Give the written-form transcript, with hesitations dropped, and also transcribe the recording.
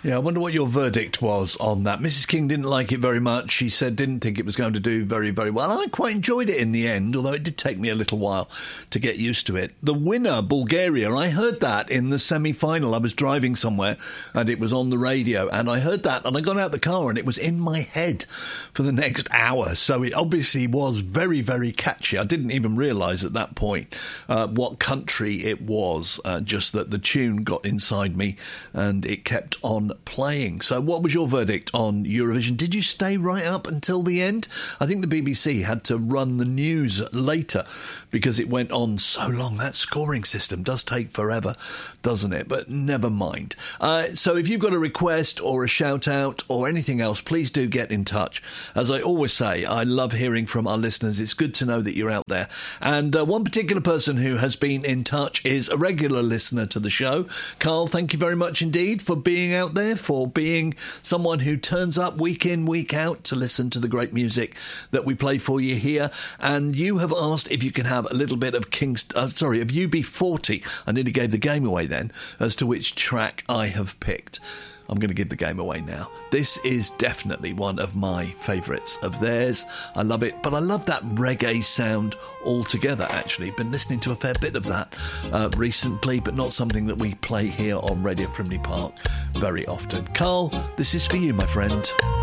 Yeah, I wonder what your verdict was on that. Mrs. King didn't like it very much. She said didn't think it was going to do very, very well. I quite enjoyed it in the end, although it did take me a little while to get used to it. The winner, Bulgaria, I heard that in the semi-final. I was driving somewhere and it was on the radio and I heard that and I got out the car and it was in my head for the next hour. So it obviously was very, very catchy. I didn't even realise at that point what country it was, just that the tune got inside me and it kept on playing. So what was your verdict on Eurovision? Did you stay right up until the end? I think the BBC had to run the news later because it went on so long. That scoring system does take forever, doesn't it? But never mind. So if you've got a request or a shout out or anything else, please do get in touch. As I always say, I love hearing from our listeners. It's good to know that you're out there. And one particular person who has been in touch is a regular listener to the show. Carl, thank you very much indeed for being out there, for being someone who turns up week in, week out to listen to the great music that we play for you here. And you have asked if you can have a little bit of of UB40. I nearly gave the game away then as to which track I have picked. I'm going to give the game away now. This is definitely one of my favourites of theirs. I love it, but I love that reggae sound altogether, actually. Been listening to a fair bit of that recently, but not something that we play here on Radio Frimley Park very often. Carl, this is for you, my friend.